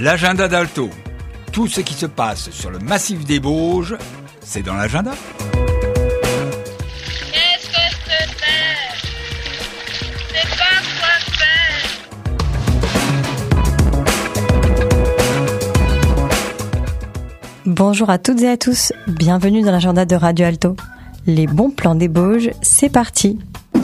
L'agenda d'Alto. Tout ce qui se passe sur le massif des Bauges, c'est dans l'agenda. Qu'est-ce que c'est? C'est pas quoi faire. Bonjour à toutes et à tous, bienvenue dans l'agenda de Radio Alto. Les bons plans des Bauges, c'est parti.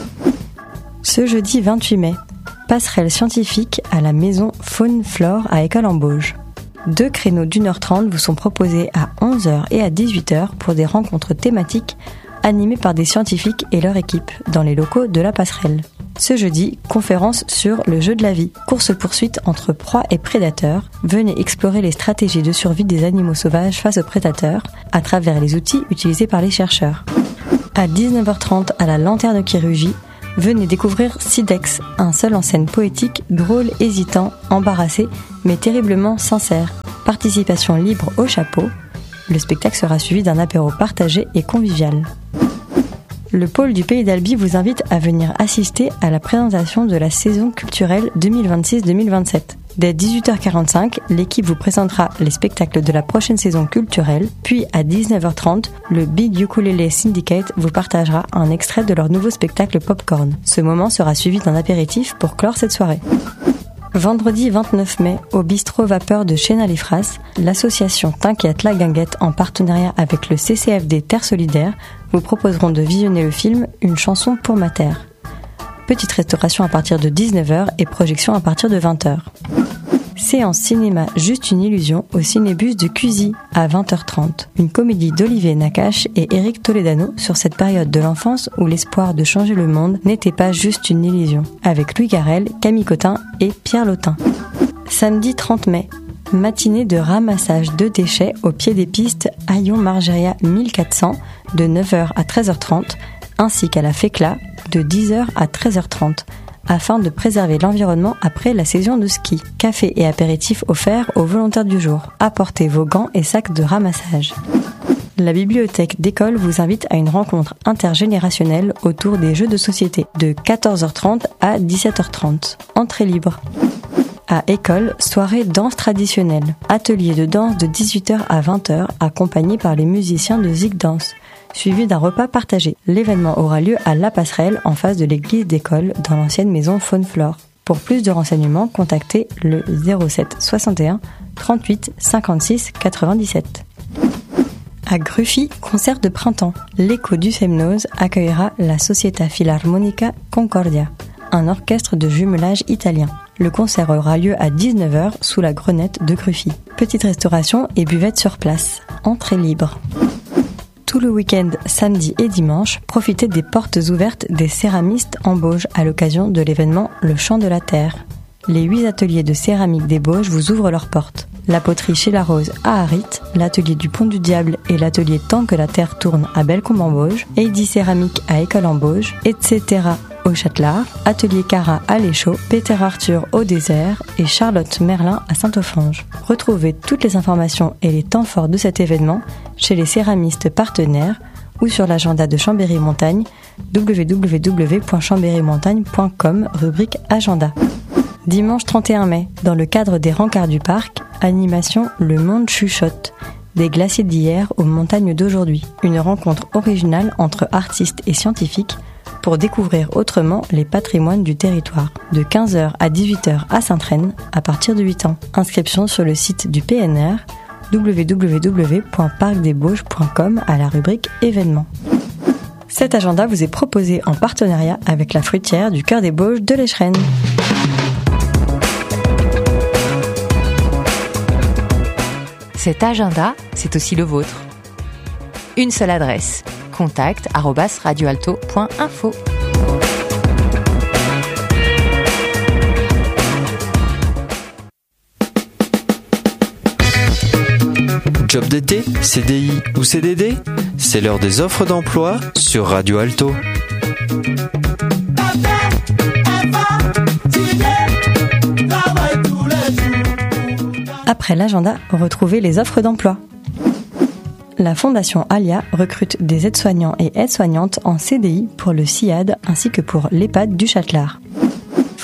Ce jeudi 28 mai, passerelle scientifique à la maison Faune-Flore à École-en-Bauges. 2 créneaux d'1h30 vous sont proposés à 11h et à 18h pour des rencontres thématiques animées par des scientifiques et leur équipe dans les locaux de la passerelle. Ce jeudi, conférence sur le jeu de la vie, course-poursuite entre proie et prédateurs. Venez explorer les stratégies de survie des animaux sauvages face aux prédateurs à travers les outils utilisés par les chercheurs. À 19h30 à la Lanterne qui rugit, venez découvrir Sidex, un seul en scène poétique, drôle, hésitant, embarrassé, mais terriblement sincère. Participation libre au chapeau. Le spectacle sera suivi d'un apéro partagé et convivial. Le pôle du Pays d'Albi vous invite à venir assister à la présentation de la saison culturelle 2026-2027. Dès 18h45, l'équipe vous présentera les spectacles de la prochaine saison culturelle, puis à 19h30, le Big Ukulele Syndicate vous partagera un extrait de leur nouveau spectacle Popcorn. Ce moment sera suivi d'un apéritif pour clore cette soirée. Vendredi 29 mai, au bistrot Vapeur de Chénalifras, l'association T'inquiète la Guinguette, en partenariat avec le CCFD Terre Solidaire, vous proposeront de visionner le film Une chanson pour ma terre. Petite restauration à partir de 19h et projection à partir de 20h. Séance cinéma Juste une illusion au cinébus de Cuisy à 20h30. Une comédie d'Olivier Nakache et Éric Toledano sur cette période de l'enfance où l'espoir de changer le monde n'était pas juste une illusion. Avec Louis Garrel, Camille Cotin et Pierre Lotin. Samedi 30 mai. Matinée de ramassage de déchets au pied des pistes Hayon-Margeria 1400 de 9h à 13h30 ainsi qu'à la FECLA de 10h à 13h30 afin de préserver l'environnement après la saison de ski. Café et apéritifs offerts aux volontaires du jour. Apportez vos gants et sacs de ramassage. La bibliothèque d'école vous invite à une rencontre intergénérationnelle autour des jeux de société de 14h30 à 17h30. Entrée libre. À école, soirée danse traditionnelle. Atelier de danse de 18h à 20h accompagné par les musiciens de Zig Dance, suivi d'un repas partagé. L'événement aura lieu à La Passerelle en face de l'église d'école dans l'ancienne maison Faune-Flore. Pour plus de renseignements, contactez le 07 61 38 56 97. À Gruffy, concert de printemps. L'écho du Semnoz accueillera la Società Filarmonica Concordia, un orchestre de jumelage italien. Le concert aura lieu à 19h sous la Grenette de Gruffy. Petite restauration et buvette sur place. Entrée libre. Tout le week-end, samedi et dimanche, profitez des portes ouvertes des céramistes en Bauges à l'occasion de l'événement Le Chant de la Terre. Les 8 ateliers de céramique des Bauges vous ouvrent leurs portes. La poterie chez la Rose à Harit, l'atelier du Pont du Diable et l'atelier Tant que la Terre tourne à Bellecombe-en-Bauges, Heidi Céramique à École-en-Bauges, etc. au Châtelard, atelier Cara à l'Échaud, Peter Arthur au Désert et Charlotte Merlin à Saint-Offrange. Retrouvez toutes les informations et les temps forts de cet événement chez les céramistes partenaires ou sur l'agenda de Chambéry-Montagne, www.chambérymontagne.com, rubrique agenda. Dimanche 31 mai, dans le cadre des rencarts du parc, animation Le Monde chuchote, des glaciers d'hier aux montagnes d'aujourd'hui. Une rencontre originale entre artistes et scientifiques pour découvrir autrement les patrimoines du territoire. De 15h à 18h à Sainte-Reine, à partir de 8 ans. Inscription sur le site du PNR, www.parcdesbauges.com à la rubrique événements. Cet agenda vous est proposé en partenariat avec la fruitière du Cœur des Bauges de l'Échrennes. Cet agenda, c'est aussi le vôtre. Une seule adresse, contact@radioalto.info. Job d'été, CDI ou CDD, c'est l'heure des offres d'emploi sur Radio Alto. Après l'agenda, retrouvez les offres d'emploi. La Fondation Alia recrute des aides-soignants et aides-soignantes en CDI pour le SIAD ainsi que pour l'EHPAD du Châtelard.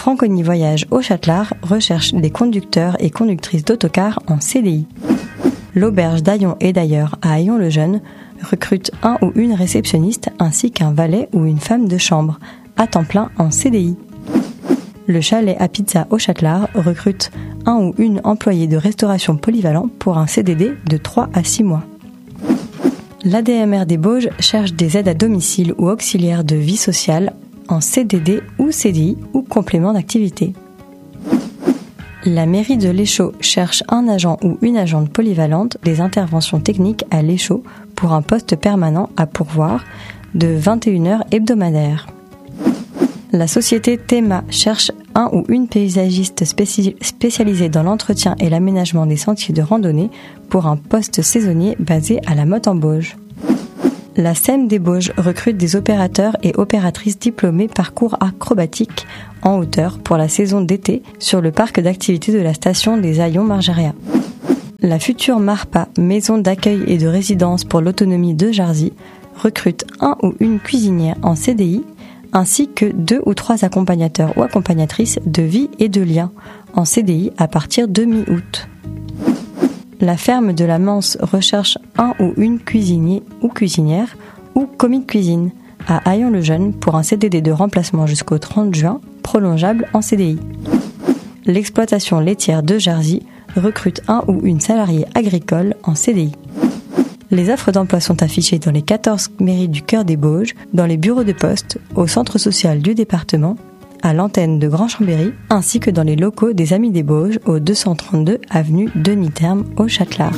Franconie Voyage au Châtelard recherche des conducteurs et conductrices d'autocars en CDI. L'auberge d'Aillon et d'ailleurs à Aillon-le-Jeune recrute un ou une réceptionniste ainsi qu'un valet ou une femme de chambre à temps plein en CDI. Le chalet à pizza au Châtelard recrute un ou une employée de restauration polyvalent pour un CDD de 3 à 6 mois. L'ADMR des Bauges cherche des aides à domicile ou auxiliaires de vie sociale en CDD ou CDI ou complément d'activité. La mairie de l'Échaud cherche un agent ou une agente polyvalente des interventions techniques à l'Échaud pour un poste permanent à pourvoir de 21 heures hebdomadaires. La société Théma cherche un ou une paysagiste spécialisée dans l'entretien et l'aménagement des sentiers de randonnée pour un poste saisonnier basé à la Motte-en-Bauge. La SEM des Bauges recrute des opérateurs et opératrices diplômés parcours acrobatique en hauteur pour la saison d'été sur le parc d'activités de la station des Aillons-Margeria. La future MARPA, maison d'accueil et de résidence pour l'autonomie de Jarzy, recrute un ou une cuisinière en CDI ainsi que 2 ou 3 accompagnateurs ou accompagnatrices de vie et de lien en CDI à partir de mi-août. La ferme de la Manse recherche un ou une cuisinier ou cuisinière ou commis de cuisine à Aillon-le-Jeune pour un CDD de remplacement jusqu'au 30 juin, prolongeable en CDI. L'exploitation laitière de Jarzy recrute un ou une salariée agricole en CDI. Les offres d'emploi sont affichées dans les 14 mairies du cœur des Bauges, dans les bureaux de poste, au centre social du département, à l'antenne de Grand-Chambéry, ainsi que dans les locaux des Amis des Bauges, au 232 avenue Denis Terme, au Châtelard.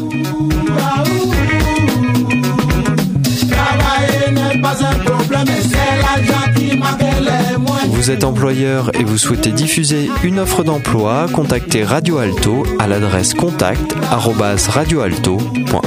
Vous êtes employeur et vous souhaitez diffuser une offre d'emploi, contactez Radio Alto à l'adresse contact@radioalto.org.